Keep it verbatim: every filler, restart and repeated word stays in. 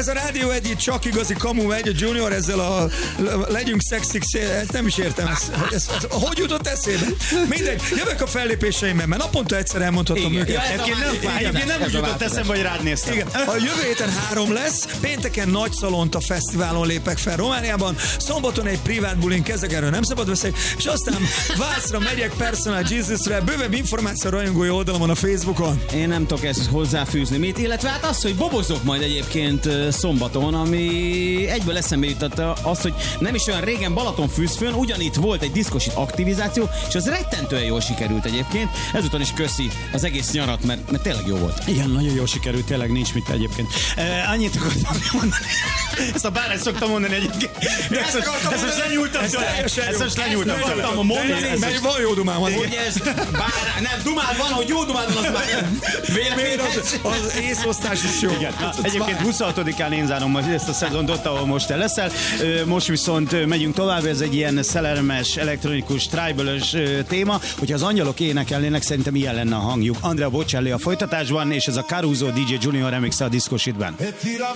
Ez a Rádió egy csak igazi kamu megy, a Junior ezzel a legyünk szexik, nem is értem ezt, ez, ez, hogy jutott eszébe? Mindegy, jövök a fellépéseimben, mert naponta egyszer elmondhatom őket. Ja, egyébként nem, egyébként nem úgy jutott eszembe, hogy rád néztem. Igen. A jövő héten három lesz, pénteken Nagy Szalonta fesztiválon lépek fel Romániában, szombaton egy privát bulin kezdek, erről nem szabad beszélni, és aztán Vácra megyek Personal Jesusre, bővebb információ a rajongói oldalamon a Facebookon. Én nem tudok ezt hozzáfűzni mit, illetve hát az, hogy bobozok majd egyébként szombaton, ami egyből eszembe jutott azt, hogy nem is olyan régen Balatonfürdőn ugyanitt volt egy diszkosit aktivizáció, és az rettentően jól sikerült egyébként. Ezután is köszi az egész nyarat, mert, mert tényleg jó volt. Igen, nagyon jól sikerült, tényleg nincs mit egyébként. E, annyit akartam mondani. Ezt a bár szoktam mondani egyébként. De ezt, ezt, ezt, ezt most lenyúltam tőle. Ezt most lenyúltam tőle. Mert van jó dumám. Hogy ez bár, nem, dumád van, hogy jó dumád van, az már véleményes. Az, az észosztás is jó. Igen. Egyébként huszonhatodikán én zárom majd ezt a szezont ott, ahol most te leszel. Most viszont megyünk tovább, ez egy ilyen szellemes, elektronikus, tribal-ös téma. Hogyha az angyalok énekelnének, szerintem ilyen lenne a hangjuk. Andrea Bocelli a folytatásban, és ez a Caruso dé dzsé Junior remix a Disco Shitben.